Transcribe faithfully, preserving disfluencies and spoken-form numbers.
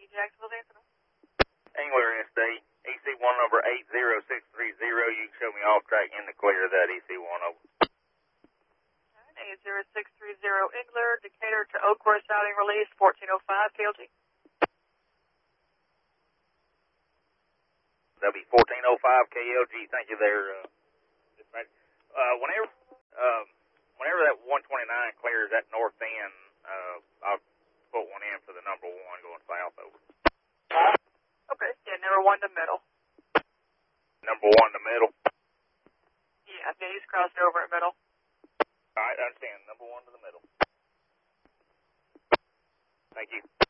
Jacksonville, Anthony. Angler Interstate, E C one number eight zero six three zero. You can show me off track in the clear of that E C one over. eight zero six three zero Engler, Decatur to Oak Forest outing release, fourteen oh five K L G. That'll be fourteen oh five K L G. Thank you there. Uh, uh, whenever um, whenever that one twenty-nine clears that north end, uh, I'll put one in for the number one going south over. Okay, yeah, number one to middle. Number one to middle? Yeah, yeah, he's crossing over at middle. All right, I understand. Number one to the middle. Thank you.